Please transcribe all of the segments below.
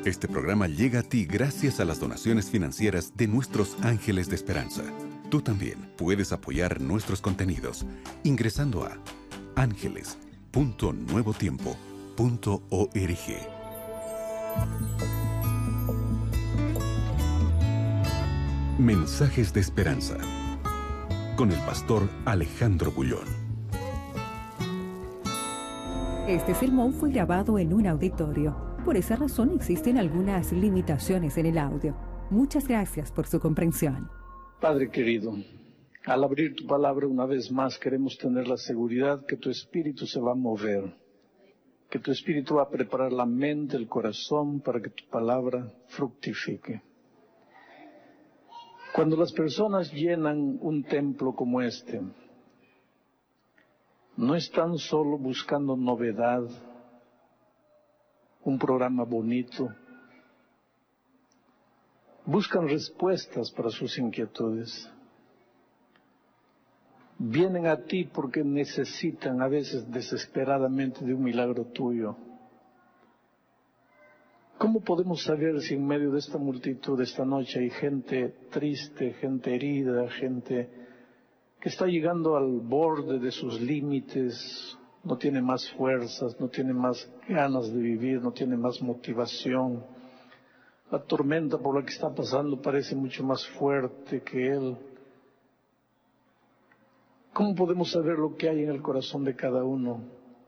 Este programa llega a ti gracias a las donaciones financieras de nuestros ángeles de esperanza. Tú también puedes apoyar nuestros contenidos ingresando a ángeles.nuevotiempo.org. Mensajes de esperanza con el pastor Alejandro Bullón. Este sermón fue grabado en un auditorio. Por esa razón existen algunas limitaciones en el audio. Muchas gracias por su comprensión. Padre querido, al abrir tu palabra una vez más queremos tener la seguridad que tu Espíritu se va a mover, que tu Espíritu va a preparar la mente, el corazón para que tu palabra fructifique. Cuando las personas llenan un templo como este, no están solo buscando novedad, un programa bonito, buscan respuestas para sus inquietudes. Vienen a ti porque necesitan a veces desesperadamente de un milagro tuyo. ¿Cómo podemos saber si en medio de esta multitud esta noche hay gente triste, gente herida, gente que está llegando al borde de sus límites, no tiene más fuerzas, no tiene más ganas de vivir, no tiene más motivación? La tormenta por la que está pasando parece mucho más fuerte que él. ¿Cómo podemos saber lo que hay en el corazón de cada uno?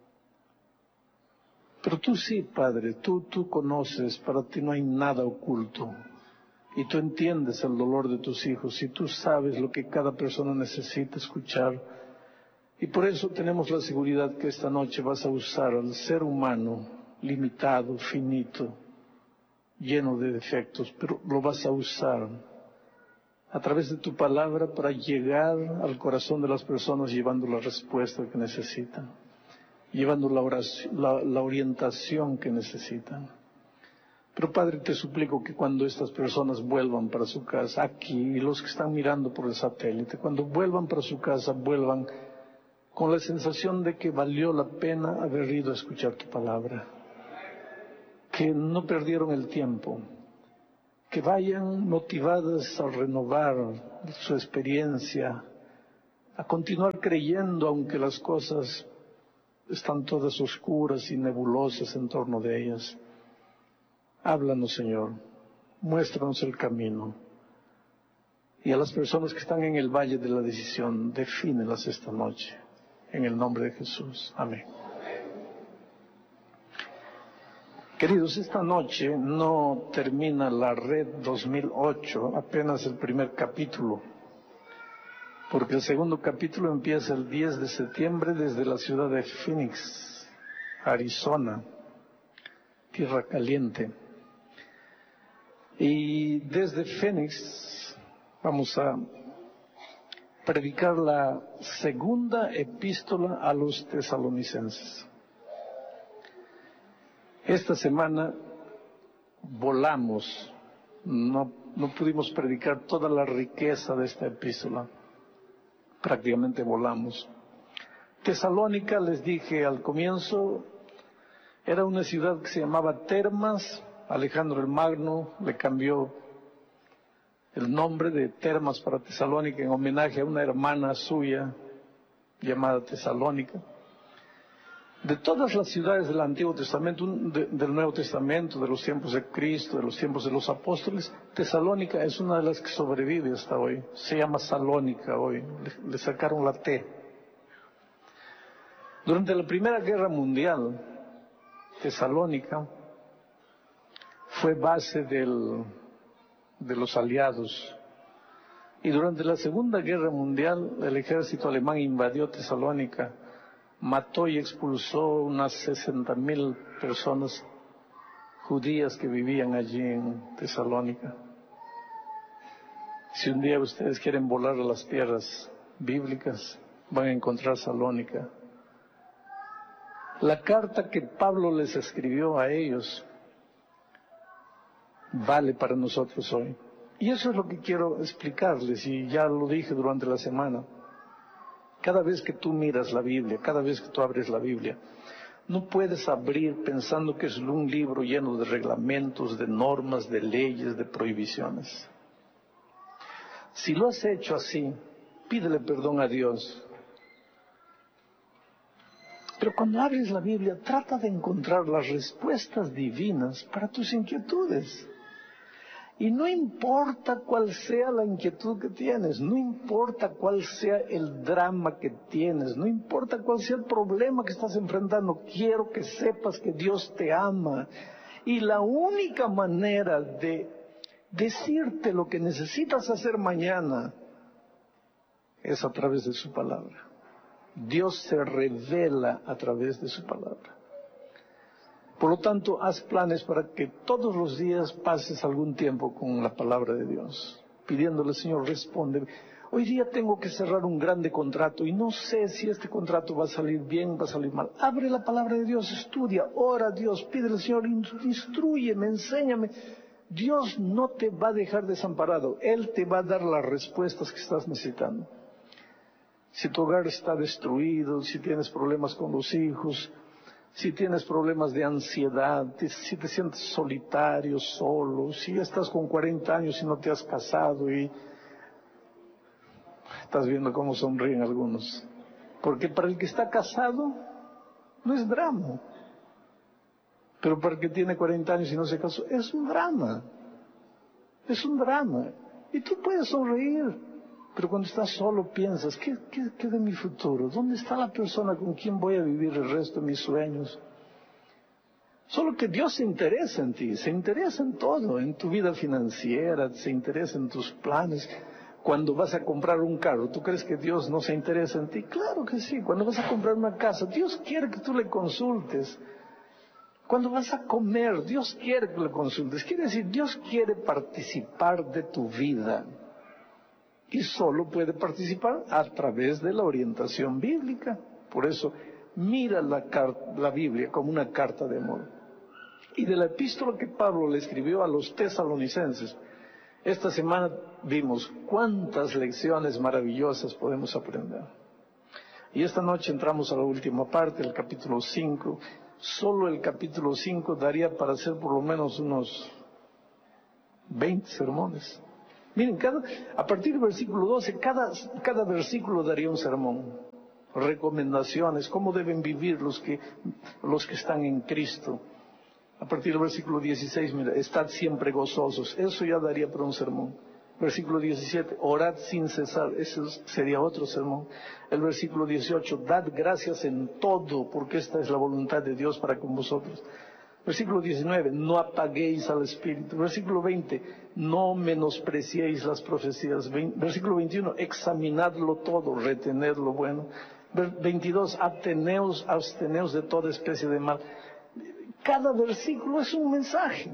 Pero tú sí, Padre, tú conoces, para ti no hay nada oculto. Y tú entiendes el dolor de tus hijos y tú sabes lo que cada persona necesita escuchar. Y por eso tenemos la seguridad que esta noche vas a usar al ser humano limitado, finito, lleno de defectos, pero lo vas a usar a través de tu palabra para llegar al corazón de las personas llevando la respuesta que necesitan, llevando la orientación que necesitan. Pero Padre, te suplico que cuando estas personas vuelvan para su casa, aquí, y los que están mirando por el satélite, cuando vuelvan para su casa, vuelvan con la sensación de que valió la pena haber ido a escuchar tu palabra, que no perdieron el tiempo, que vayan motivadas a renovar su experiencia, a continuar creyendo aunque las cosas están todas oscuras y nebulosas en torno de ellas. Háblanos, Señor, muéstranos el camino. Y a las personas que están en el valle de la decisión, defínelas esta noche. En el nombre de Jesús. Amén. Queridos, esta noche no termina la Red 2008, apenas el primer capítulo, porque el segundo capítulo empieza el 10 de septiembre desde la ciudad de Phoenix, Arizona, tierra caliente. Y desde Phoenix vamos a predicar la segunda epístola a los tesalonicenses. Esta semana volamos, no pudimos predicar toda la riqueza de esta epístola, prácticamente volamos. Tesalónica, les dije al comienzo, era una ciudad que se llamaba Termas. Alejandro el Magno le cambió el nombre de Termas para Tesalónica en homenaje a una hermana suya llamada Tesalónica. De todas las ciudades del Antiguo Testamento, del Nuevo Testamento, de los tiempos de Cristo, de los tiempos de los apóstoles, Tesalónica es una de las que sobrevive hasta hoy. Se llama Salónica hoy, le sacaron la T. Durante la Primera Guerra Mundial, Tesalónica fue base de los aliados. Y durante la Segunda Guerra Mundial, el ejército alemán invadió Tesalónica, mató y expulsó unas 60,000 personas judías que vivían allí en Tesalónica. Si un día ustedes quieren volar a las tierras bíblicas, van a encontrar Salónica. La carta que Pablo les escribió a ellos vale para nosotros hoy. Y eso es lo que quiero explicarles, y ya lo dije durante la semana. Cada vez que tú miras la Biblia, cada vez que tú abres la Biblia, No puedes abrir pensando que es un libro lleno de reglamentos, de normas, de leyes, de prohibiciones. Si lo has hecho así, pídele perdón a Dios. Pero cuando abres la Biblia, trata de encontrar las respuestas divinas para tus inquietudes. Y no importa cuál sea la inquietud que tienes, no importa cuál sea el drama que tienes, no importa cuál sea el problema que estás enfrentando, quiero que sepas que Dios te ama. Y la única manera de decirte lo que necesitas hacer mañana es a través de su palabra. Dios se revela a través de su palabra. Por lo tanto, haz planes para que todos los días pases algún tiempo con la palabra de Dios, pidiéndole, Señor, responde. Hoy día tengo que cerrar un grande contrato y no sé si este contrato va a salir bien, va a salir mal. Abre la palabra de Dios, estudia, ora a Dios, pídele, Señor, instrúyeme, enséñame. Dios no te va a dejar desamparado, Él te va a dar las respuestas que estás necesitando. Si tu hogar está destruido, si tienes problemas con los hijos, si tienes problemas de ansiedad, si te sientes solitario, solo, si ya estás con 40 años y no te has casado y estás viendo cómo sonríen algunos. Porque para el que está casado no es drama. Pero para el que tiene 40 años y no se casó, es un drama. Es un drama. Y tú puedes sonreír, pero cuando estás solo piensas, ¿qué de mi futuro? ¿Dónde está la persona con quien voy a vivir el resto de mis sueños? Solo que Dios se interesa en ti, se interesa en todo, en tu vida financiera, se interesa en tus planes. Cuando vas a comprar un carro, ¿tú crees que Dios no se interesa en ti? Claro que sí. Cuando vas a comprar una casa, Dios quiere que tú le consultes. Cuando vas a comer, Dios quiere que le consultes. Quiere decir, Dios quiere participar de tu vida. Y solo puede participar a través de la orientación bíblica. Por eso, mira la Biblia como una carta de amor. Y de la epístola que Pablo le escribió a los tesalonicenses, esta semana vimos cuántas lecciones maravillosas podemos aprender. Y esta noche entramos a la última parte, el capítulo 5. Solo el capítulo 5 daría para hacer por lo menos unos 20 sermones. Miren, a partir del versículo 12, cada versículo daría un sermón. Recomendaciones, cómo deben vivir los que están en Cristo. A partir del versículo 16, mira, estad siempre gozosos. Eso ya daría para un sermón. Versículo 17, orad sin cesar. Eso sería otro sermón. El versículo 18, dad gracias en todo, porque esta es la voluntad de Dios para con vosotros. Versículo 19, no apaguéis al Espíritu. Versículo 20, no menospreciéis las profecías. Versículo 21, examinadlo todo, retened lo bueno. 22, absteneos de toda especie de mal. Cada versículo es un mensaje.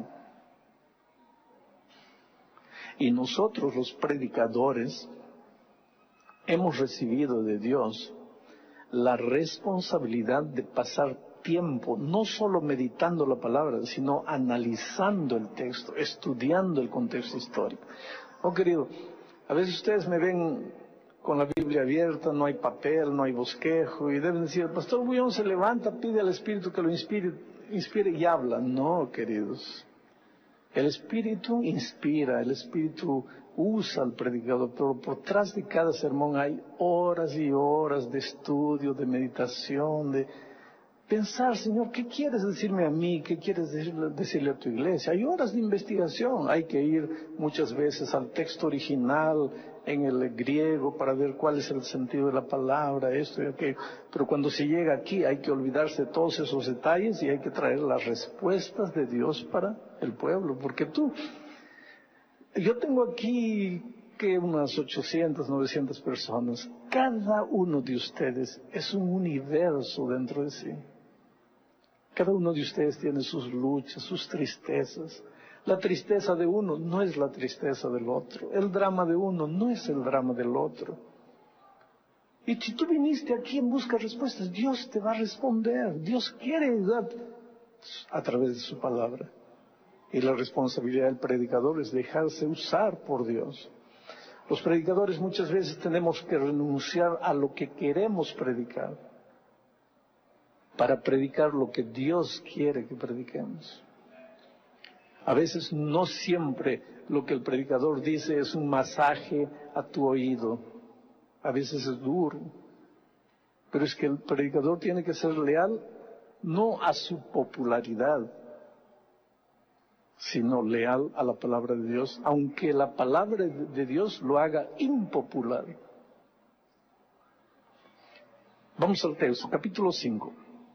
Y nosotros los predicadores hemos recibido de Dios la responsabilidad de pasar tiempo, no solo meditando la palabra, sino analizando el texto, estudiando el contexto histórico. Oh querido, a veces ustedes me ven con la Biblia abierta, no hay papel, no hay bosquejo, y deben decir, el pastor Bullón se levanta, pide al Espíritu que lo inspire y habla. No, queridos. El Espíritu inspira, el Espíritu usa al predicador, pero por detrás de cada sermón hay horas y horas de estudio, de meditación, de pensar, Señor, ¿qué quieres decirme a mí? ¿Qué quieres decirle a tu iglesia? Hay horas de investigación, hay que ir muchas veces al texto original en el griego para ver cuál es el sentido de la palabra, esto y aquello. Pero cuando se llega aquí hay que olvidarse de todos esos detalles y hay que traer las respuestas de Dios para el pueblo. Porque yo tengo aquí unas 800, 900 personas. Cada uno de ustedes es un universo dentro de sí. Cada uno de ustedes tiene sus luchas, sus tristezas. La tristeza de uno no es la tristeza del otro. El drama de uno no es el drama del otro. Y si tú viniste aquí en busca de respuestas, Dios te va a responder. Dios quiere ayudar a través de su palabra. Y la responsabilidad del predicador es dejarse usar por Dios. Los predicadores muchas veces tenemos que renunciar a lo que queremos predicar para predicar lo que Dios quiere que prediquemos. A veces no siempre lo que el predicador dice es un masaje a tu oído. A veces es duro. Pero es que el predicador tiene que ser leal no a su popularidad, sino leal a la palabra de Dios, aunque la palabra de Dios lo haga impopular. Vamos al texto, capítulo 5.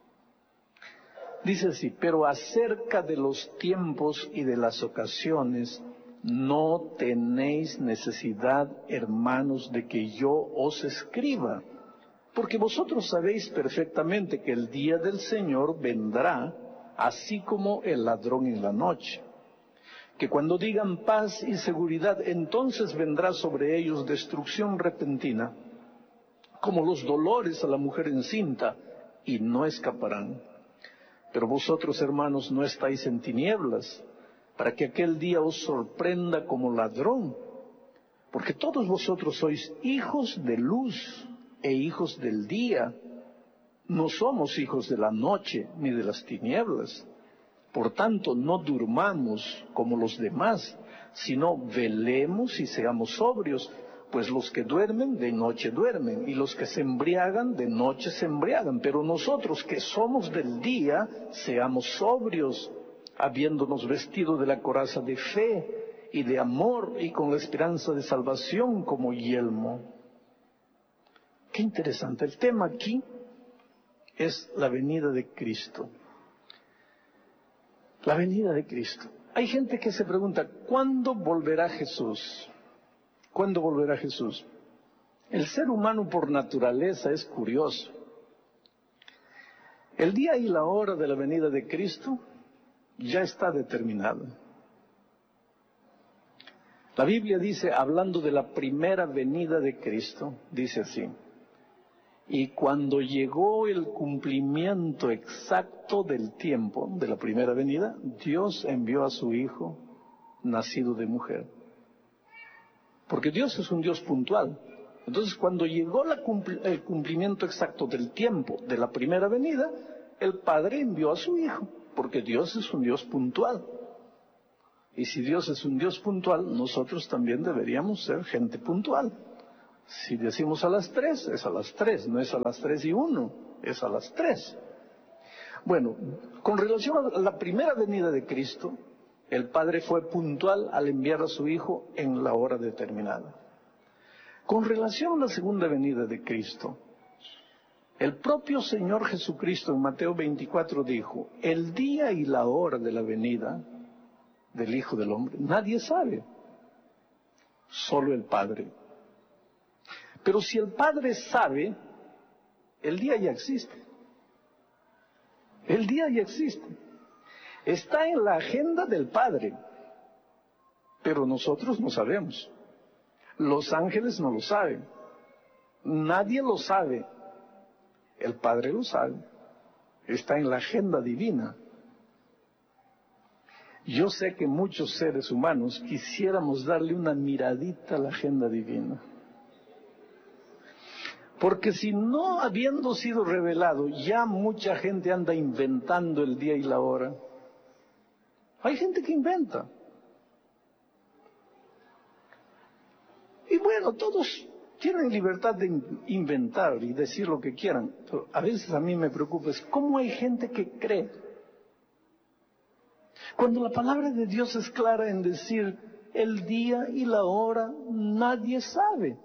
Dice así: pero acerca de los tiempos y de las ocasiones, no tenéis necesidad, hermanos, de que yo os escriba, porque vosotros sabéis perfectamente que el día del Señor vendrá, así como el ladrón en la noche. Que cuando digan paz y seguridad, entonces vendrá sobre ellos destrucción repentina, como los dolores a la mujer encinta, y no escaparán. Pero vosotros, hermanos, no estáis en tinieblas, para que aquel día os sorprenda como ladrón. Porque todos vosotros sois hijos de luz e hijos del día. No somos hijos de la noche ni de las tinieblas. Por tanto, no durmamos como los demás, sino velemos y seamos sobrios. Pues los que duermen, de noche duermen, y los que se embriagan, de noche se embriagan. Pero nosotros que somos del día, seamos sobrios, habiéndonos vestido de la coraza de fe y de amor, y con la esperanza de salvación como yelmo. Qué interesante. El tema aquí es la venida de Cristo. La venida de Cristo. Hay gente que se pregunta, ¿cuándo volverá Jesús? ¿Cuándo volverá Jesús? El ser humano por naturaleza es curioso. El día y la hora de la venida de Cristo ya está determinado. La Biblia dice, hablando de la primera venida de Cristo, dice así: y cuando llegó el cumplimiento exacto del tiempo de la primera venida, Dios envió a su Hijo, nacido de mujer. Porque Dios es un Dios puntual. Entonces, cuando llegó el cumplimiento exacto del tiempo de la primera venida, el Padre envió a su Hijo, porque Dios es un Dios puntual. Y si Dios es un Dios puntual, nosotros también deberíamos ser gente puntual. Si decimos a las 3, es a las 3, no es a las 3:01, es a las 3. Bueno, con relación a la primera venida de Cristo, el Padre fue puntual al enviar a su Hijo en la hora determinada. Con relación a la segunda venida de Cristo, el propio Señor Jesucristo en Mateo 24 dijo: el día y la hora de la venida del Hijo del Hombre nadie sabe, solo el Padre. Pero si el Padre sabe, el día ya existe. El día ya existe. Está en la agenda del Padre. Pero nosotros no sabemos. Los ángeles no lo saben. Nadie lo sabe. El Padre lo sabe. Está en la agenda divina. Yo sé que muchos seres humanos quisiéramos darle una miradita a la agenda divina. Porque si no habiendo sido revelado, ya mucha gente anda inventando el día y la hora. Hay gente que inventa. Y bueno, todos tienen libertad de inventar y decir lo que quieran. Pero a veces a mí me preocupa es cómo hay gente que cree. Cuando la palabra de Dios es clara en decir el día y la hora, nadie sabe.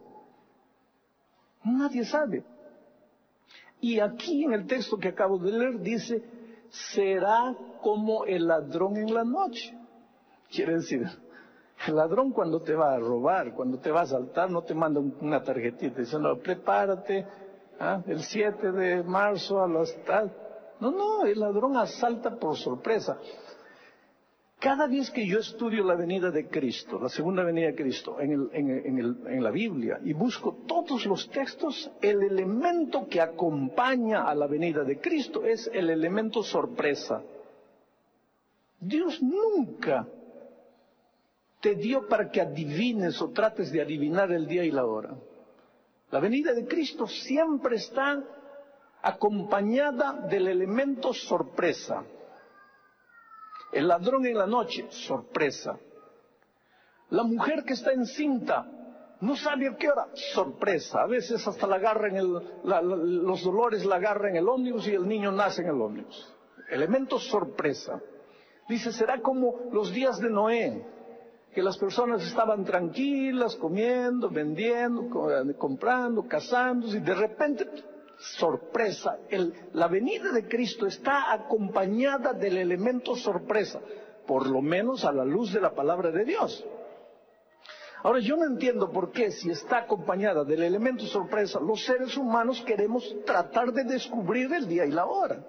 Nadie sabe. Y aquí en el texto que acabo de leer dice, será como el ladrón en la noche. Quiere decir, el ladrón cuando te va a robar, cuando te va a asaltar, no te manda una tarjetita diciendo, prepárate, el 7 de marzo a las tal. No, el ladrón asalta por sorpresa. Cada vez que yo estudio la venida de Cristo, la segunda venida de Cristo, en la Biblia, y busco todos los textos, el elemento que acompaña a la venida de Cristo es el elemento sorpresa. Dios nunca te dio para que adivines o trates de adivinar el día y la hora. La venida de Cristo siempre está acompañada del elemento sorpresa. El ladrón en la noche, sorpresa. La mujer que está encinta, no sabe a qué hora, sorpresa. A veces hasta la agarran los dolores la agarran en el ómnibus y el niño nace en el ómnibus. Elemento sorpresa. Dice, será como los días de Noé, que las personas estaban tranquilas, comiendo, vendiendo, comprando, casándose, y de repente, sorpresa. La venida de Cristo está acompañada del elemento sorpresa, por lo menos a la luz de la palabra de Dios. Ahora, yo no entiendo por qué, si está acompañada del elemento sorpresa, los seres humanos queremos tratar de descubrir el día y la hora.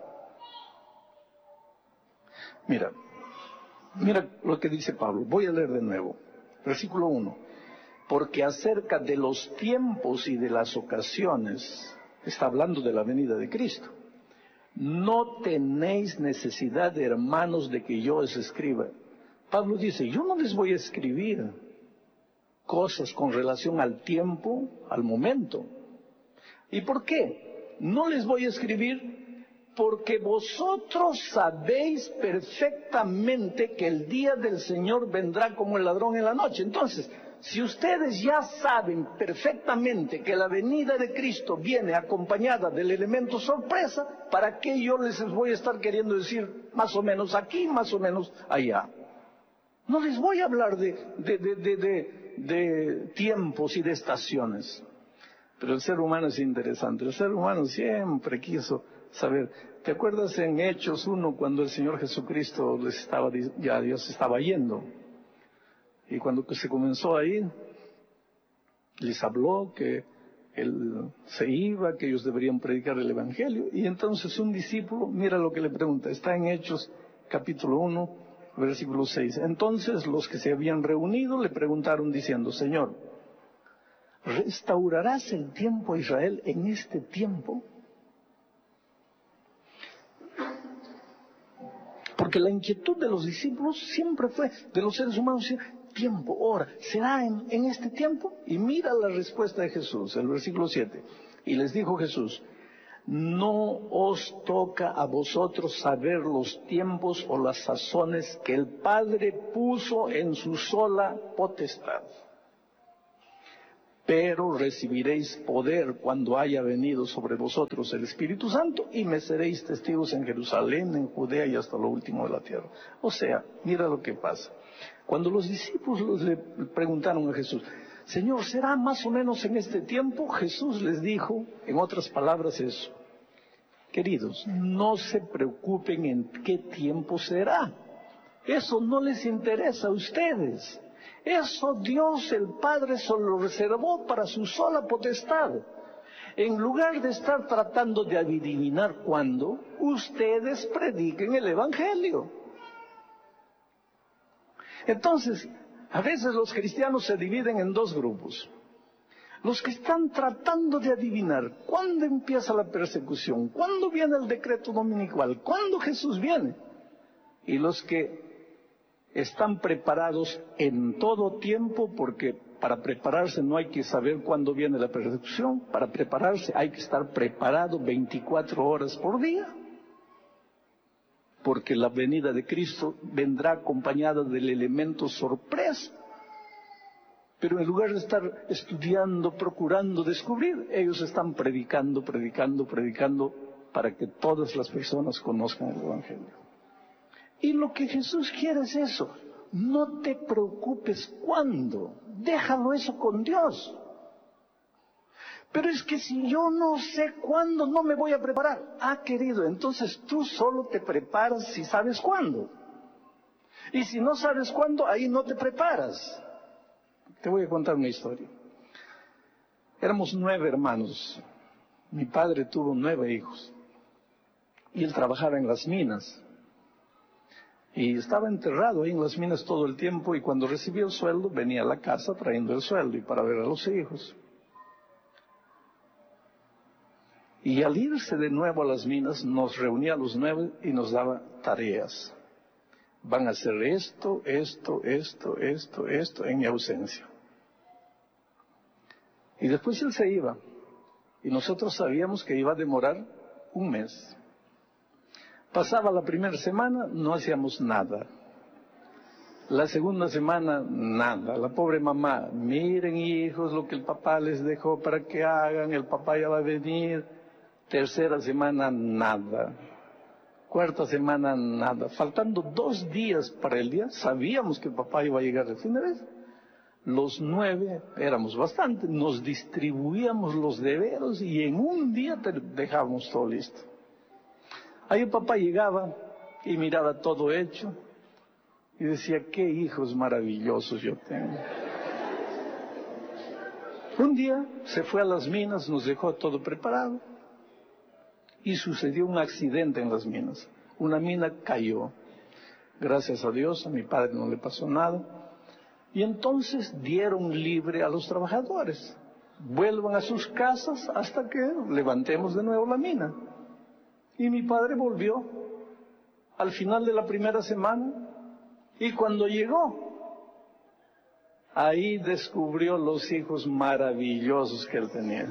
Mira lo que dice Pablo. Voy a leer de nuevo. Versículo 1. Porque acerca de los tiempos y de las ocasiones, está hablando de la venida de Cristo. No tenéis necesidad, hermanos, de que yo os escriba. Pablo dice, yo no les voy a escribir cosas con relación al tiempo, al momento. ¿Y por qué? No les voy a escribir porque vosotros sabéis perfectamente que el día del Señor vendrá como el ladrón en la noche. Entonces, si ustedes ya saben perfectamente que la venida de Cristo viene acompañada del elemento sorpresa, ¿para qué yo les voy a estar queriendo decir más o menos aquí, más o menos allá? No les voy a hablar de tiempos y de estaciones. Pero el ser humano es interesante. El ser humano siempre quiso saber. ¿Te acuerdas en Hechos 1 cuando el Señor Jesucristo ya Dios estaba yendo? Y cuando se comenzó a ir, les habló que Él se iba, que ellos deberían predicar el Evangelio. Y entonces un discípulo, mira lo que le pregunta, está en Hechos capítulo 1, versículo 6. Entonces los que se habían reunido le preguntaron diciendo, Señor, ¿restaurarás el tiempo a Israel en este tiempo? Porque la inquietud de los discípulos siempre fue, de los seres humanos, tiempo, hora, ¿será en este tiempo? Y mira la respuesta de Jesús, el versículo 7. Y les dijo Jesús, no os toca a vosotros saber los tiempos o las sazones que el Padre puso en su sola potestad. Pero recibiréis poder cuando haya venido sobre vosotros el Espíritu Santo y me seréis testigos en Jerusalén, en Judea y hasta lo último de la tierra. O sea, mira lo que pasa. Cuando los discípulos le preguntaron a Jesús, Señor, ¿será más o menos en este tiempo? Jesús les dijo, en otras palabras, eso. Queridos, no se preocupen en qué tiempo será. Eso no les interesa a ustedes. Eso Dios el Padre solo lo reservó para su sola potestad. En lugar de estar tratando de adivinar cuándo, ustedes prediquen el Evangelio. Entonces, a veces los cristianos se dividen en dos grupos. Los que están tratando de adivinar cuándo empieza la persecución, cuándo viene el decreto dominical, cuándo Jesús viene. Y los que están preparados en todo tiempo, porque para prepararse no hay que saber cuándo viene la persecución, para prepararse hay que estar preparado 24 horas por día, porque la venida de Cristo vendrá acompañada del elemento sorpresa. Pero en lugar de estar estudiando, procurando descubrir, ellos están predicando para que todas las personas conozcan el Evangelio. Y lo que Jesús quiere es eso. No te preocupes cuándo. Déjalo eso con Dios. Pero es que si yo no sé cuándo, no me voy a preparar. Ah, querido, entonces tú solo te preparas si sabes cuándo. Y si no sabes cuándo, ahí no te preparas. Te voy a contar una historia. Éramos 9 hermanos. Mi padre tuvo 9 hijos. Y él trabajaba en las minas. Y estaba enterrado ahí en las minas todo el tiempo, y cuando recibía el sueldo venía a la casa trayendo el sueldo y para ver a los hijos. Y al irse de nuevo a las minas nos reunía a los 9 y nos daba tareas. Van a hacer esto en mi ausencia. Y después él se iba y nosotros sabíamos que iba a demorar un mes. Pasaba la primera semana, no hacíamos nada. La segunda semana, nada. La pobre mamá, miren hijos lo que el papá les dejó para que hagan, el papá ya va a venir. Tercera semana, nada. Cuarta semana, nada. Faltando 2 días para el día, sabíamos que el papá iba a llegar de fin de mes. Los 9, éramos bastante, nos distribuíamos los deberes y en un día dejábamos todo listo. Ahí el papá llegaba y miraba todo hecho y decía, qué hijos maravillosos yo tengo. Un día se fue a las minas, nos dejó todo preparado y sucedió un accidente en las minas. Una mina cayó. Gracias a Dios, a mi padre no le pasó nada. Y entonces dieron libre a los trabajadores. Vuelvan a sus casas hasta que levantemos de nuevo la mina. Y mi padre volvió al final de la primera semana. Y cuando llegó, ahí descubrió los hijos maravillosos que él tenía.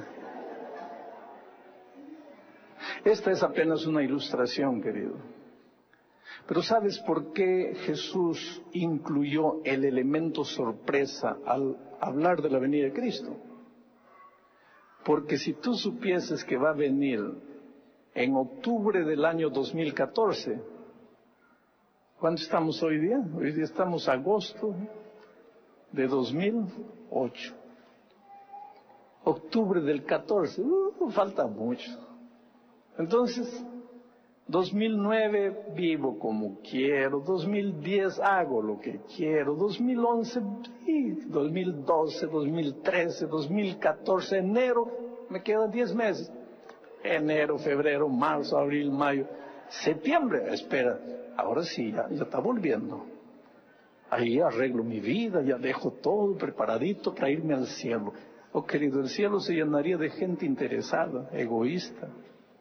Esta es apenas una ilustración, querido. Pero ¿sabes por qué Jesús incluyó el elemento sorpresa al hablar de la venida de Cristo? Porque si tú supieses que va a venir en octubre del año 2014, ¿cuándo estamos hoy día? Hoy día estamos en agosto de 2008. Octubre del 14, falta mucho. Entonces, 2009 vivo como quiero, 2010 hago lo que quiero, 2011, sí, 2012, 2013, 2014, enero, me quedan 10 meses. Enero, febrero, marzo, abril, mayo, septiembre, espera, ahora sí, ya está volviendo. Ahí arreglo mi vida, ya dejo todo preparadito para irme al cielo. Oh querido, el cielo se llenaría de gente interesada, egoísta.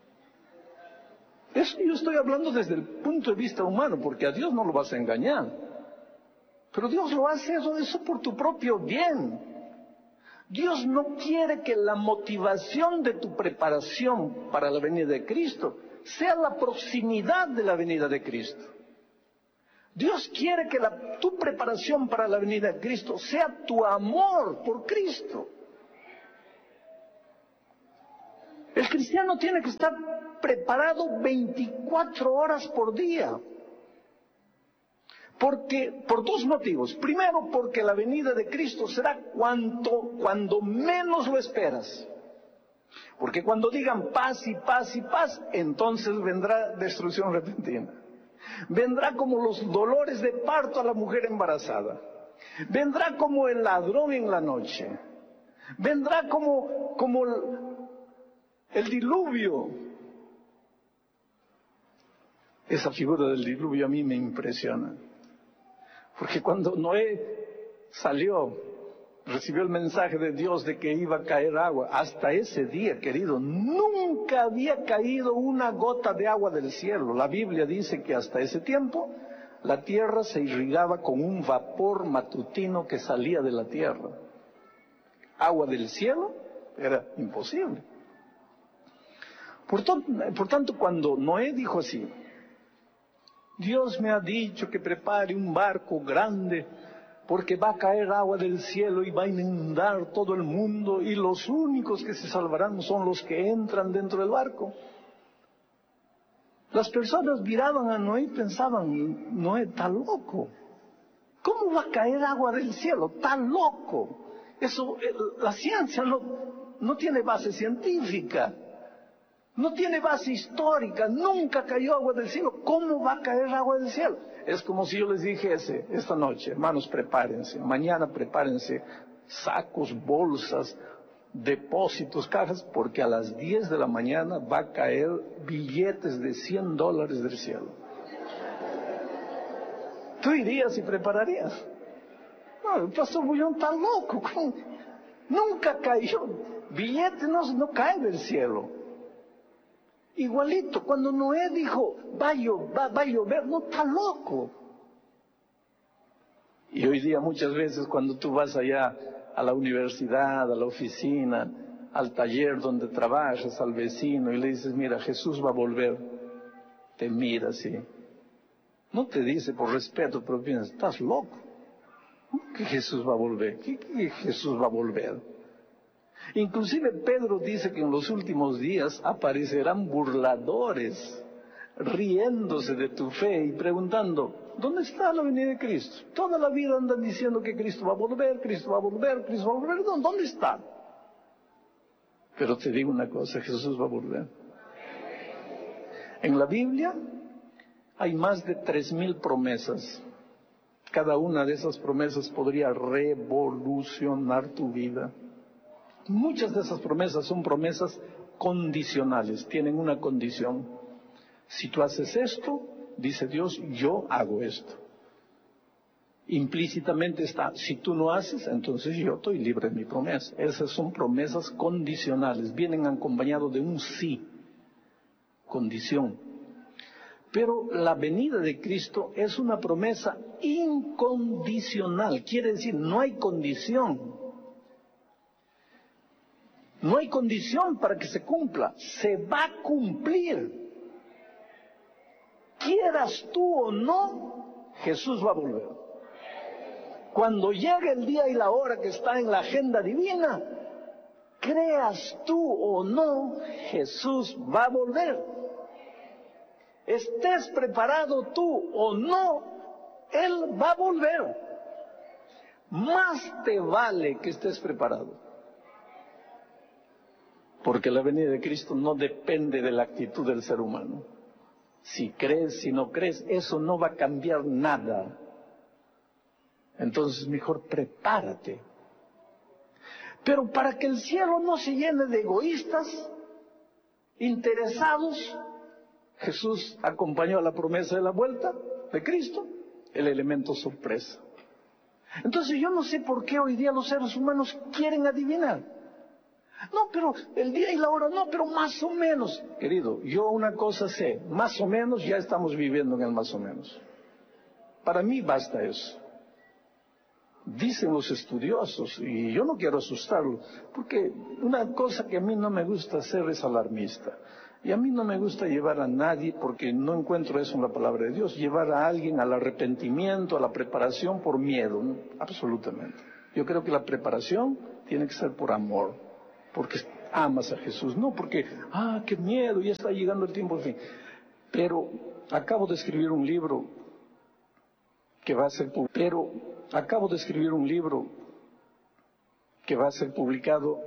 Eso yo estoy hablando desde el punto de vista humano, porque a Dios no lo vas a engañar. Pero Dios lo hace eso por tu propio bien. Dios no quiere que la motivación de tu preparación para la venida de Cristo sea la proximidad de la venida de Cristo. Dios quiere que tu preparación para la venida de Cristo sea tu amor por Cristo. El cristiano tiene que estar preparado 24 horas por día. Por 2 motivos. Primero, porque la venida de Cristo será cuando menos lo esperas. Porque cuando digan paz y paz y paz, entonces vendrá destrucción repentina. Vendrá como los dolores de parto a la mujer embarazada. Vendrá como el ladrón en la noche. Vendrá como el diluvio. Esa figura del diluvio a mí me impresiona. Porque cuando Noé recibió el mensaje de Dios de que iba a caer agua, hasta ese día, querido, nunca había caído una gota de agua del cielo. La Biblia dice que hasta ese tiempo la tierra se irrigaba con un vapor matutino que salía de la tierra. Agua del cielo era imposible. Por tanto, cuando Noé dijo así, Dios me ha dicho que prepare un barco grande porque va a caer agua del cielo y va a inundar todo el mundo y los únicos que se salvarán son los que entran dentro del barco. Las personas miraban a Noé y pensaban, Noé está loco. ¿Cómo va a caer agua del cielo? Está loco. Eso, la ciencia no tiene base científica. No tiene base histórica, nunca cayó agua del cielo. ¿Cómo va a caer agua del cielo? Es como si yo les dijese esta noche, hermanos, prepárense, mañana prepárense sacos, bolsas, depósitos, cajas, porque a las 10 de la mañana va a caer billetes de $100 del cielo. ¿Tú irías y prepararías? No, el pastor Bullón está loco. Nunca cayó. Billete no cae del cielo. Igualito, cuando Noé dijo, va a llover, no, está loco. Y hoy día muchas veces cuando tú vas allá a la universidad, a la oficina, al taller donde trabajas, al vecino, y le dices, mira, Jesús va a volver, te mira así. No te dice por respeto, pero piensas, estás loco. ¿Cómo que Jesús va a volver? ¿Qué Jesús va a volver? Inclusive Pedro dice que en los últimos días aparecerán burladores, riéndose de tu fe y preguntando, ¿dónde está la venida de Cristo? Toda la vida andan diciendo que Cristo va a volver, Cristo va a volver, Cristo va a volver. ¿Dónde está? Pero te digo una cosa, Jesús va a volver. En la Biblia hay más de 3,000 promesas. Cada una de esas promesas podría revolucionar tu vida. Muchas de esas promesas son promesas condicionales, tienen una condición. Si tú haces esto, dice Dios, yo hago esto. Implícitamente está, si tú no haces, entonces yo estoy libre de mi promesa. Esas son promesas condicionales, vienen acompañadas de un sí, condición. Pero la venida de Cristo es una promesa incondicional, quiere decir, no hay condición. No hay condición para que se cumpla, se va a cumplir. Quieras tú o no, Jesús va a volver. Cuando llegue el día y la hora que está en la agenda divina, creas tú o no, Jesús va a volver. Estés preparado tú o no, Él va a volver. Más te vale que estés preparado. Porque la venida de Cristo no depende de la actitud del ser humano. Si crees, si no crees, eso no va a cambiar nada. Entonces mejor prepárate. Pero para que el cielo no se llene de egoístas, interesados, Jesús acompañó a la promesa de la vuelta de Cristo, el elemento sorpresa. Entonces yo no sé por qué hoy día los seres humanos quieren adivinar. No, pero el día y la hora, no, pero más o menos. Querido, yo una cosa sé, más o menos ya estamos viviendo en el más o menos. Para mí basta eso. Dicen los estudiosos, y yo no quiero asustarlo, porque una cosa que a mí no me gusta hacer es alarmista. Y a mí no me gusta llevar a nadie, porque no encuentro eso en la palabra de Dios, llevar a alguien al arrepentimiento, a la preparación por miedo, ¿no? Absolutamente. Yo creo que la preparación tiene que ser por amor, porque amas a Jesús, no porque, qué miedo, ya está llegando el tiempo, en fin. Pero acabo de escribir un libro que va a ser publicado